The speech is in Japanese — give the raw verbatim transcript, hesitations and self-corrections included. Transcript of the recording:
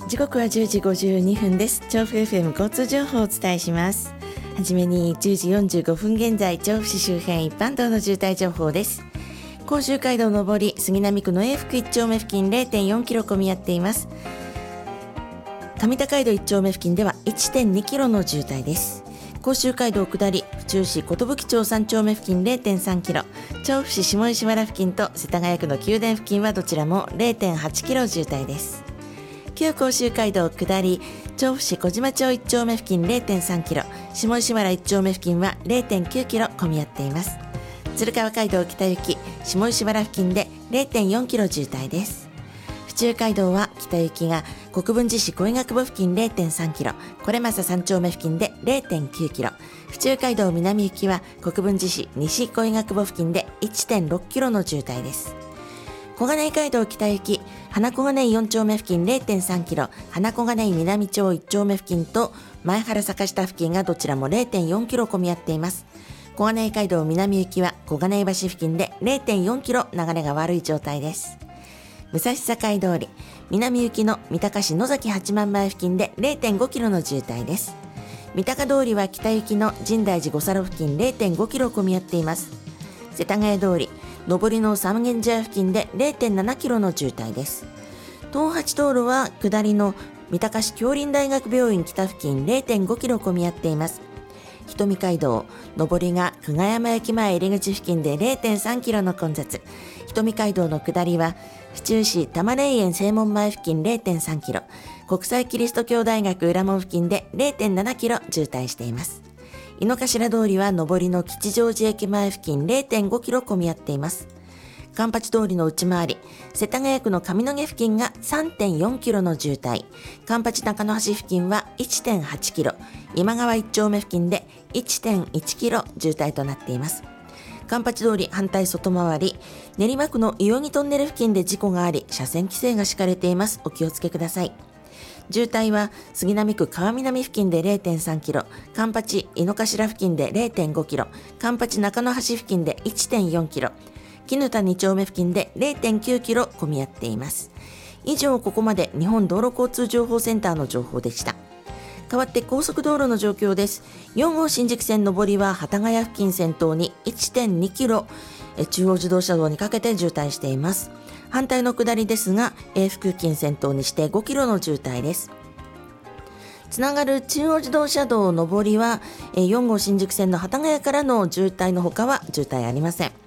時刻はじゅうじごじゅうにふんです。調布 エフエム 交通情報をお伝えします。はじめにじゅうじよんじゅうごふん現在、調布市周辺一般道の渋滞情報です。甲州街道上り杉並区の永福いち丁目付近 れいてんよんキロ混み合っています。上高井戸いち丁目付近では いってんにキロの渋滞です。甲州街道下り府中市寿町さん丁目付近 れいてんさんキロ、調布市下石原付近と世田谷区の宮殿付近はどちらも れいてんはちキロ渋滞です。旧甲州街道下り調布市小島町いち丁目付近 れいてんさんキロ、下石原いち丁目付近は れいてんきゅうキロ混み合っています。鶴川街道北行き下石原付近で れいてんよんキロ渋滞です。府中街道は北行きが国分寺市小医学部付近 れいてんさんキロ、是政さん丁目付近で れいてんきゅうキロ、府中街道南行きは国分寺市西小医学部付近で いってんろくキロの渋滞です。小金井街道北行き花小金井よん丁目付近 れいてんさんキロ、花小金井南町いち丁目付近と前原坂下付近がどちらも れいてんよんキロ混み合っています。小金井街道南行きは小金井橋付近で れいてんよんキロ流れが悪い状態です。武蔵境通り南行きの三鷹市野崎八幡前付近で れいてんごキロの渋滞です。三鷹通りは北行きの深大寺五差路付近 れいてんごキロ混み合っています。世田谷通り上りの三軒茶屋付近で れいてんななキロの渋滞です。東八道路は下りの三鷹市杏林大学病院北付近 れいてんごキロ混み合っています。瞳街道上りが久我山駅前入り口付近で れいてんさんキロの混雑、瞳街道の下りは府中市多摩霊園正門前付近 れいてんさんキロ、国際キリスト教大学裏門付近で れいてんななキロ渋滞しています。井の頭通りは上りの吉祥寺駅前付近 れいてんごキロ混み合っています。環八通りの内回り世田谷区の上野毛付近が さんてんよんキロの渋滞、環八中野橋付近は いってんはちキロ、今川いち丁目付近で いってんいちキロ渋滞となっています。環八通り反対外回り練馬区の伊予木トンネル付近で事故があり車線規制が敷かれています。お気をつけください。渋滞は杉並区川南付近で れいてんさんキロ、環八井の頭付近で れいてんごキロ、環八中野橋付近で いってんよんキロ、絹田に丁目付近で れいてんきゅうキロ混み合っています。以上、ここまで日本道路交通情報センターの情報でした。代わって高速道路の状況です。よん号新宿線上りは幡ヶ谷付近先頭に いってんにキロ、中央自動車道にかけて渋滞しています。反対の下りですが永福付近先頭にしてごキロの渋滞です。つながる中央自動車道上りはよん号新宿線の幡ヶ谷からの渋滞の他は渋滞ありません。